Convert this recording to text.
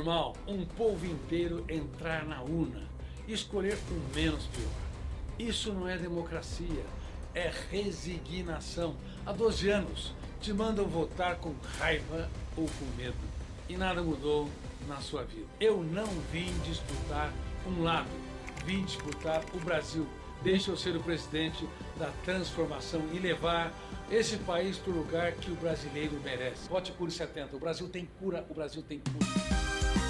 normal um povo inteiro entrar na urna e escolher o menos pior. Isso não é democracia, é resignação. Há 12 anos te mandam votar com raiva ou com medo e nada mudou na sua vida. Eu não vim disputar um lado, vim disputar o Brasil. Deixa eu ser o presidente da transformação e levar esse país para o lugar que o brasileiro merece. Vote Cure 70. O Brasil tem cura, o Brasil tem cura.